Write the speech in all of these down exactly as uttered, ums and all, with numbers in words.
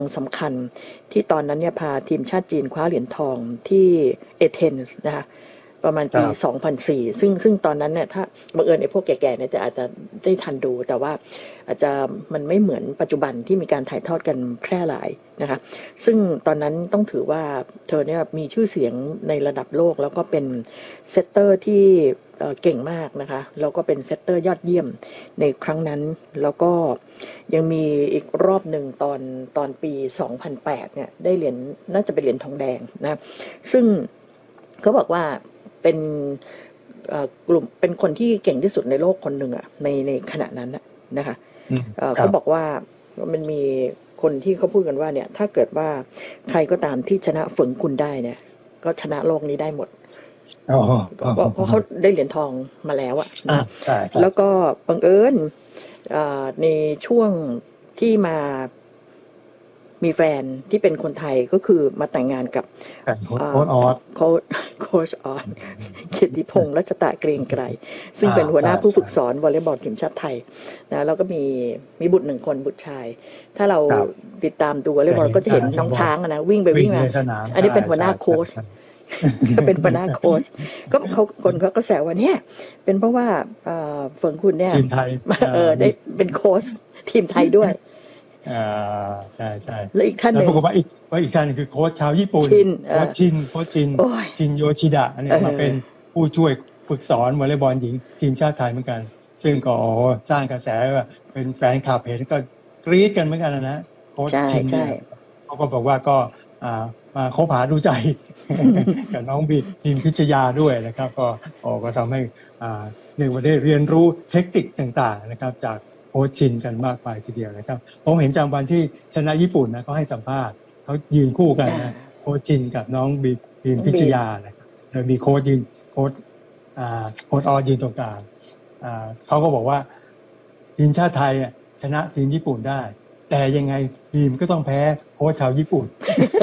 สำคัญที่ตอนนั้นเนี่ยพาทีมชาติจีนคว้าเหรียญทองที่เอเธนส์นะคะประมาณปี สองพันสี่ ซึ่งซึ่งตอนนั้นเนี่ยถ้าบังเอิญไอ้พวกแก่ๆเนี่ยจะอาจจะได้ทันดูแต่ว่าอาจจะมันไม่เหมือนปัจจุบันที่มีการถ่ายทอดกันแพร่หลายนะคะซึ่งตอนนั้นต้องถือว่าเธอเนี่ยมีชื่อเสียงในระดับโลกแล้วก็เป็นเซตเตอร์ที่เก่งมากนะคะแล้วก็เป็นเซตเตอร์ยอดเยี่ยมในครั้งนั้นแล้วก็ยังมีอีกรอบหนึ่งตอนตอนปี สองพันแปด เนี่ยได้เหรียญน่าจะเป็นเหรียญทองแดงนะซึ่งเขาบอกว่าเป็นกลุ่มเป็นคนที่เก่งที่สุดในโลกคนหนึ่งอ่ะในในขณะนั้นนะคะเขาบอกว่ามันมีคนที่เขาพูดกันว่าเนี่ยถ้าเกิดว่าใครก็ตามที่ชนะฝิงกุนได้เนี่ยก็ชนะโลกนี้ได้หมดเพราะเขาได้เหรียญทองมาแล้วอ่ะนะแล้วก็บังเอิญในช่วงที่มามีแฟนที่เป็นคนไทยก็คือมาแต่งงานกับโค้ชออสโค้ชออสเกียรติพงษ์รัชตะเกรียงไกรซึ่งเป็นหัวหน้าผู้ฝึกสอนวอลเลย์บอลทีมชาติไทยนะแล้วก็มีมีบุตรหนึ่งคนบุตรชายถ้าเราติดตามดูวอลเลย์บอลก็จะเห็นน้องช้างนะวิ่งไปวิ่งมาอันนี้เป็นหัวหน้าโค้ชเป็นหัวหน้าโค้ชก็เขาคนเขาก็แซวว่าเนี่ยเป็นเพราะว่าเฟิงคุณเนี่ยเออได้เป็นโค้ชทีมไทยด้วยอ่าใช่ใช่แล้วอีกท่านหนึ่งแล้วปรากฏว่าอีกว่าอีกท่านคือโค้ชชาวญี่ปุ่นโค้ชชินโค้ชชินชินโยชิดะเนี่ยมาเป็นผู้ช่วยฝึกสอนวอลเลย์บอลหญิงทีมชาติไทยเหมือนกันซึ่งก็สร้างกระแสว่าเป็นแฟนคลับเห็นก็กรี๊ดกันเหมือนกันนะโค้ชชินเนี่ยเขาก็บอกว่าก็อ่ามาคบหาดูใจกับน้องบีทีมพิชยาด้วยนะครับก็ก็ทำให้อ่าเรียกว่าได้เรียนรู้เทคนิคต่างๆนะครับจากโค้ชชินกันมากมายทีเดียวนะครับผมเห็นจำวันที่ชนะญี่ปุ่นนะเขาให้สัมภาษณ์เขายืนคู่กันนะโค้ชชินกับน้องบีบีมพิชยานะครับโดยมีโค้ชยืนโค้ชอ่าโค้ชออยืนตรงกลางอ่าเขาก็บอกว่าทีมชาติไทยเนี่ยชนะทีมญี่ปุ่นได้แต่ยังไงบีมก็ต้องแพ้โค้ชชาวญี่ปุ่น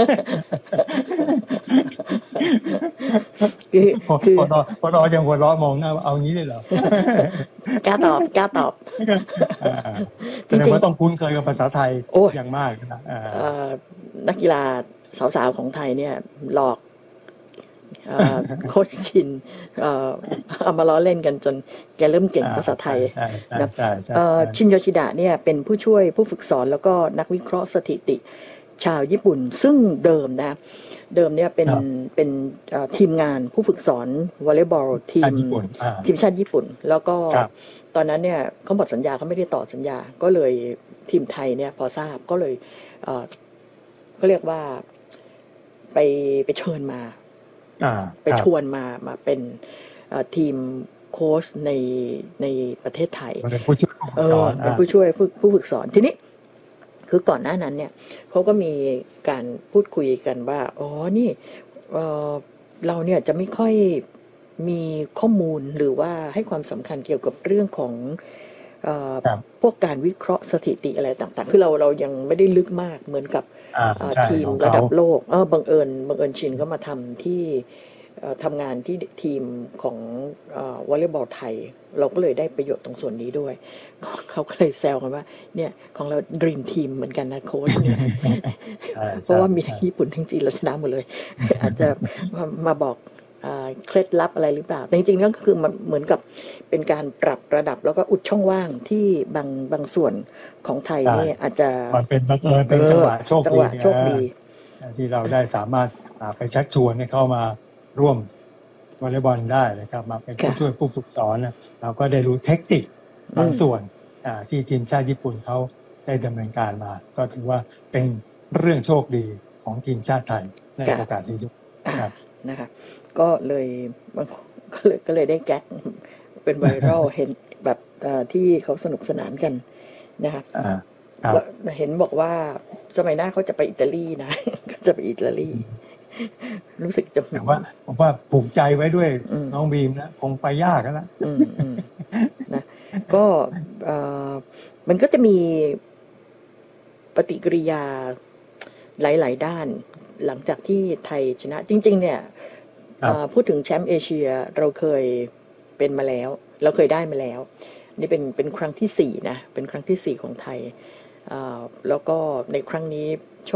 คือคือพอพอยังหัวเราะมองหน้าเอางี้เลยเหรอกล้าตอบกล้าตอบจริงๆว่าต้องคุ้นเคยกับภาษาไทยอย่างมากนะนักกีฬาสาวๆของไทยเนี่ยหลอกโค้ชชินเอามาล้อเล่นกันจนแกเริ่มเก่งภาษาไทยนะชินโยชิดะเนี่ยเป็นผู้ช่วยผู้ฝึกสอนแล้วก็นักวิเคราะห์สถิติชาวญี่ปุ่นซึ่งเดิมนะเดิมเนี่ยเป็นเป็นทีมงานผู้ฝึกสอนวอลเลย์บอลทีมทีมชาติญี่ปุ่นแล้วก็ตอนนั้นเนี่ยเขาหมดสัญญาเขาไม่ได้ต่อสัญญาก็เลยทีมไทยเนี่ยพอทราบก็เลยก็เรียกว่าไปไปเชิญมาไปชวนมามาเป็นทีมโค้ชในในประเทศไทยเป็นผู้ช่วยผู้ฝึกสอนเป็นผู้ช่วยผู้ฝึกสอนทีนี้คือก่อนหน้านั้นเนี่ยเขาก็มีการพูดคุยกันว่าอ๋อนี่เอ่อเราเนี่ยจะไม่ค่อยมีข้อมูลหรือว่าให้ความสำคัญเกี่ยวกับเรื่องของเอ่อพวกการวิเคราะห์สถิติอะไรต่างๆคือเราเรายังไม่ได้ลึกมากเหมือนกับทีมระดับโลกเออบังเอิญบังเอิญชินก็มาทำที่ทำงานที่ทีมของวอลเลย์บอลไทยเราก็เลยได้ประโยชน์ตรงส่วนนี้ด้วยเขาก็เลยแซวกันว่าเนี่ยของเราดรีมทีมเหมือนกันนะโค้ชเพราะว่ามีทั้งญี่ปุ่นทั้งจีนเราชนะหมดเลยอาจจะมาบอกเคล็ดลับอะไรหรือเปล่าแต่จริงๆก็คือมันเหมือนกับเป็นการปรับระดับแล้วก็อุดช่องว่างที่บางบางส่วนของไทยนี่อาจจะมันเป็นบังเอิญเป็นจังหวะโชคดีที่เราได้สามารถไปชักชวนให้เข้ามาร่วมวอลเลย์บอลได้นะครับมาเป็นผู้ช่วยผู้ฝึกสอนนะเราก็ได้รู้เทคนิคบางส่วนที่ทีมชาติญี่ปุ่นเขาได้ดำเนินการมาก็ถือว่าเป็นเรื่องโชคดีของทีมชาติไทยในโอกาสนี้ด้วยนะครับนะคะก็เลยก็เลยก็เลยได้แก๊กเป็นไวรัลเห็นแบบที่เขาสนุกสนานกันนะคะเห็นบอกว่าสมัยหน้าเขาจะไปอิตาลีนะเขาจะไปอิตาลีรู้สึกจะแต่ว่าผมว่าผูกใจไว้ด้วยน้องบีมนะคงไปยากแล้วนะก็มันก็จะมีปฏิกิริยาหลายๆด้านหลังจากที่ไทยชนะจริงๆเนี่ยพูดถึงแชมป์เอเชียเราเคยเป็นมาแล้วเราเคยได้มาแล้วนี่เป็นเป็นครั้งที่สี่นะเป็นครั้งที่สี่ของไทยแล้วก็ในครั้งนี้